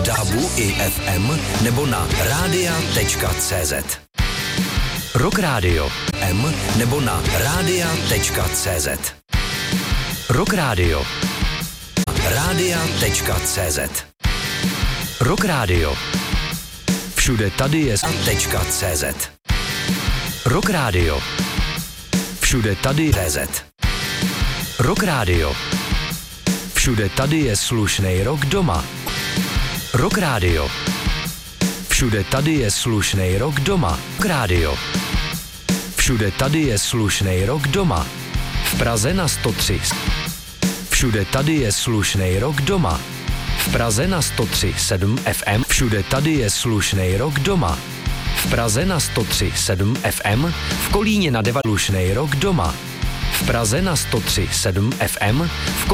DAB i FM nebo na radia.cz. Rock Radio M nebo na radia.cz. Rock Radio radia.cz. Rock Radio. Všude tady je .cz. Rock Radio. Všude tady CZ. Rock Radio. Všude tady je slušnej rock doma. Rock Radio. Všude tady je slušnej rock doma. Rock Radio. Všude tady je slušnej rock doma. V Praze na 103. Všude tady je slušnej rock doma. V Praze na 103,7 FM. Všude tady je slušnej rock doma. V Praze na 103,7 FM. V Kolíně na 9 slušnej rock doma. V Praze na 103,7 FM.